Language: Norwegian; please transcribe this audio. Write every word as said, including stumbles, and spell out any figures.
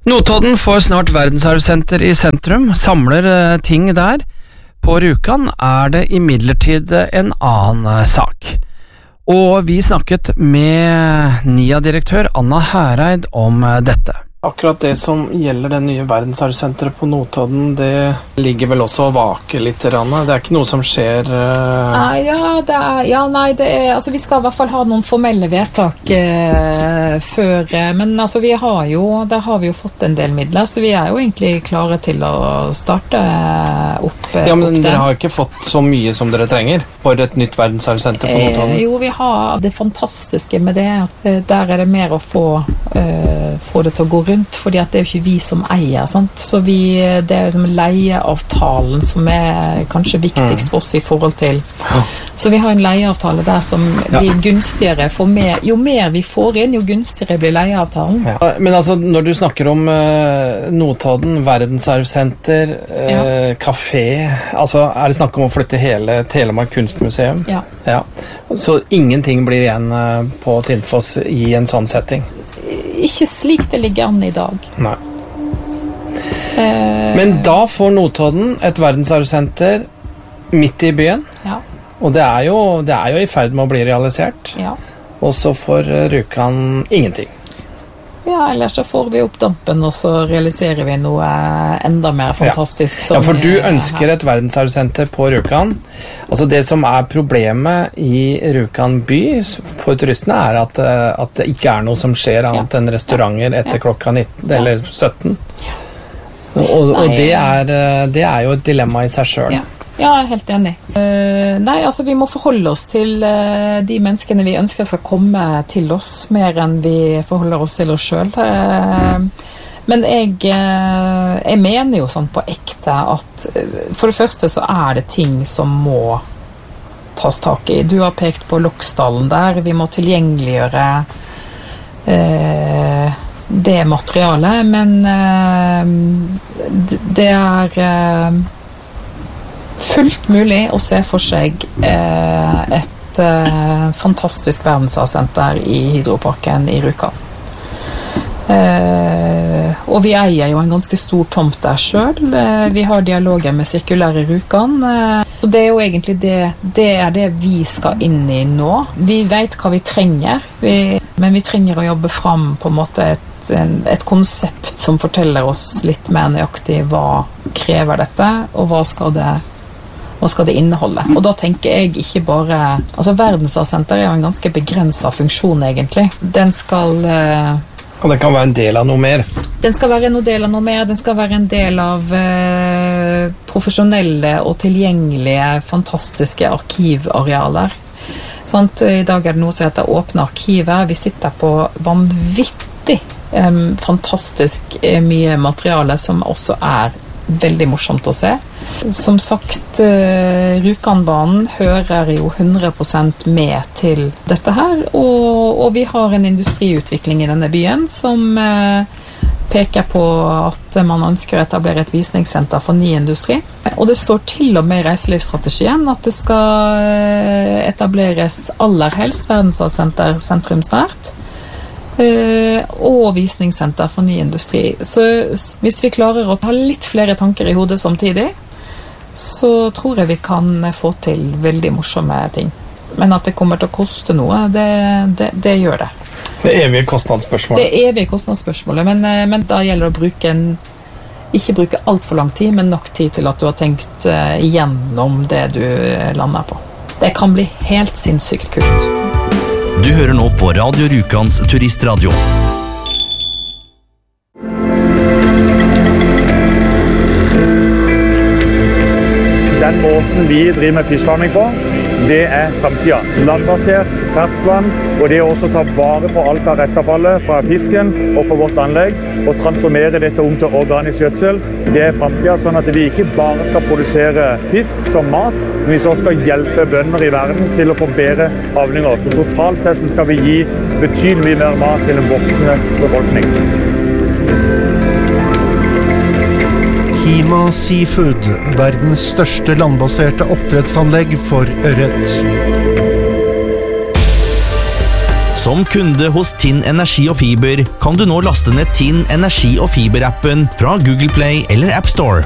Notodden får snart verdensarvsenter i sentrum, samler eh, ting der. På Rjukan er det imidlertid en annen sak. Og vi snakket med N I A-direktør Anna Hereid om eh, dette. Akkurat det som gjelder det nye verdensarvsenteret på Notodden, det ligger vel også og vaker litt, Ranna. Det er ikke noe som skjer... Uh... Ah, ja, det er, ja, nei, det er, altså vi skal i hvert fall ha noen formelle vedtak uh, før, uh, men altså vi har jo, der har vi jo fått en del midler, så vi er jo egentlig klare til å starte uh, opp uh, Ja, men opp dere har ikke fått så mye som dere trenger for et nytt verdensarvsenter på Notodden? Uh, jo, vi har det fantastiske med det, at uh, der er det mer å få, uh, få det til å gå rundt, fordi at det er jo ikke vi som eier, sant? Så vi, det er jo som leieavtalen som er kanskje viktigst for oss i forhold til. Så vi har en leieavtale der som ja. blir gunstigere for mer. Jo mer vi får inn, jo gunstigere blir leieavtalen. Ja. Men altså, når du snakker om uh, Notodden, verdensarvsenter, uh, ja. kafé, altså er det snakk om å flytte hele Telemark kunstmuseum? Ja. ja. Så ingenting blir igjen uh, på Tinfoss i en sånn setting? Ikke slik det ligger an i dag. Nei. Eh, Men da får Notodden et verdensarvsenter midt i byen. Ja. Og det er, jo, det er jo i ferd med å bli realisert. Ja. Og så får Rjukan ingenting. Ja, ellers så får vi opp dampen, og så realiserer vi noe enda mer fantastisk. Ja, ja for du ønsker et verdensarvsenter på Rjukan. Altså det som er problemet i Rjukan by for turistene er at, at det ikke er noe som skjer annet ja. enn restauranter etter ja. klokka nitten, ja. eller sytten. Ja. Og, og det, er, det er jo et dilemma i seg selv. Ja. Ja, jeg er helt enig. Uh, nei, altså vi må forholde oss til uh, de menneskene vi ønsker skal komme til oss, mer enn vi forholder oss til oss selv. Uh, men jeg, uh, jeg mener jo sånn på ekte at uh, for det første så er det ting som må tas tak i. Du har pekt på Loksdalen der, vi må tilgjengeliggjøre uh, det materialet, men uh, det er... Uh, fullt mulig å se for seg eh, et eh, fantastisk verdensarvsenter i Hydroparken i Rjukan. Eh, og vi eier jo en ganske stor tomt der selv. Eh, vi har dialoger med Sirkulære Rjukan. Eh, så det er jo egentlig det, det er det vi skal inn i nå. Vi vet hva vi trenger, vi, men vi trenger å jobbe fram på en måte et, en, et konsept som forteller oss litt mer nøyaktig hva krever dette, og hva skal det Hva skal det inneholde? Og da tenker jeg ikke bare... Altså, verdensarvsenter er jo en ganske begrenset funksjon, egentlig. Den skal... Uh, og den kan være en del av noe mer? Den skal være en del av noe mer. Den skal være en del av uh, profesjonelle og tilgjengelige, fantastiske arkivarealer. Sånn, I dag er det noe som heter åpne arkiver. Vi sitter på vanvittig, um, fantastisk mye materiale som også er veldig morsomt å se. Som sagt, uh, Rjukanbanen hører jo hundre prosent med til dette her, og, og vi har en industriutvikling i denne byen som uh, peker på at man ønsker å etablere et visningssenter for ny industri. Og det står til og med i reiselivsstrategien at det skal etableres aller helst verdensarvsenter sentrumsnært. Uh, og visningssenter for ny industri. Så hvis vi klarer å ha litt flere tanker i hodet samtidig, så tror jeg vi kan få til veldig morsomme ting. Men at det kommer til å koste noe, det, det, det gjør det. Det evige kostnadsspørsmålet. Det evige kostnadsspørsmålet, men, men da gjelder det å bruke en, ikke bruke alt for lang tid, men nok tid til at du har tenkt uh, igjennom det du lander på. Det kan bli helt sinnssykt kult. Du hører nå på Radio Rjukans turistradio. Den måten vi driver med fiskfarming på, det er fremtiden. Landbasert, ferskvann, og det å også ta vare på alt av restavfallet fra fisken og på vårt anlegg, og transformere dette om til organisk gjødsel, det er fremtiden, sånn at vi ikke bare skal produsere fisk som mat, men vi også skal hjelpe bønder i verden til å få bedre avlinger. Så totalt sett skal vi gi betydelig mer mat til en voksende befolkning. Hima Seafood, verdens største landbaserte oppdrettsanlegg for ørret. Som kunde hos Tinn Energi og Fiber kan du nå laste ned Tinn Energi og Fiber-appen fra Google Play eller App Store.